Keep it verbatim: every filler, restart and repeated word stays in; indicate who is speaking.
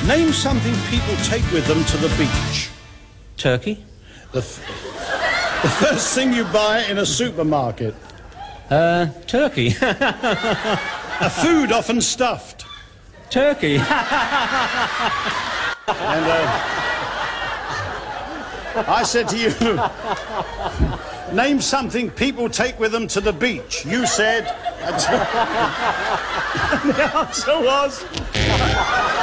Speaker 1: Name something people take with them to the beach.
Speaker 2: Turkey.
Speaker 1: The, f- the first thing you buy in a supermarket.
Speaker 2: Uh, turkey.
Speaker 1: A food often stuffed.
Speaker 2: Turkey.
Speaker 1: And, uh, I said to you, name something people take with them to the beach. You said... And the answer was...